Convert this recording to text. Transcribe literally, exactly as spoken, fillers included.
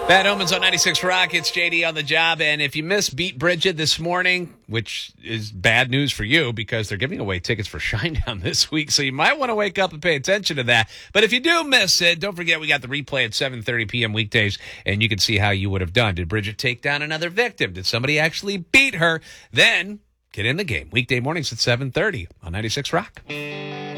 Bad Omens on ninety-six Rock. It's J D on the job. And if you missed Beat Bridget this morning, which is bad news for you because they're giving away tickets for Shinedown this week, so you might want to wake up and pay attention to that. But if you do miss it, don't forget we got the replay at seven thirty p.m. weekdays, and you can see how you would have done. Did Bridget take down another victim? Did somebody actually beat her? Then get in the game. Weekday mornings at seven thirty on ninety-six Rock.